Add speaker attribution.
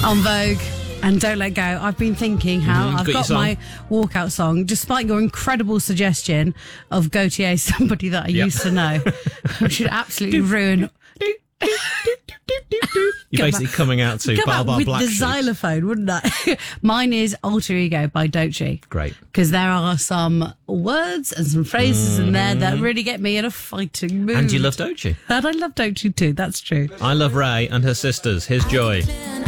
Speaker 1: On Vogue and Don't Let Go. I've been thinking how I've got my walkout song, despite your incredible suggestion of Gautier, somebody that I used to know, which should absolutely ruin.
Speaker 2: You're basically coming out to Bar Bar
Speaker 1: with
Speaker 2: Black
Speaker 1: the
Speaker 2: Sheep.
Speaker 1: xylophone, wouldn't I? Mine is Alter Ego by Doechii.
Speaker 2: Great.
Speaker 1: Because there are some words and some phrases in there that really get me in a fighting mood.
Speaker 2: And you love Doechii.
Speaker 1: And I love Doechii too, that's true.
Speaker 2: I love Ray and her sisters. Here's Joy.